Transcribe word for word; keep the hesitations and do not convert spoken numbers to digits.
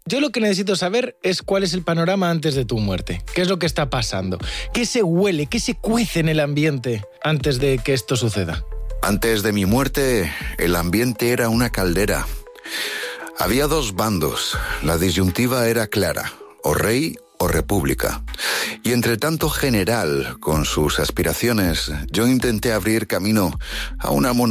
Yo lo que necesito saber es cuál es el panorama antes de tu muerte. ¿Qué es lo que está pasando? ¿Qué se huele? ¿Qué se cuece en el ambiente antes de que esto suceda? Antes de mi muerte, el ambiente era una caldera. Había dos bandos. La disyuntiva era clara: o rey o república. Y entre tanto general, con sus aspiraciones, yo intenté abrir camino a una monarquía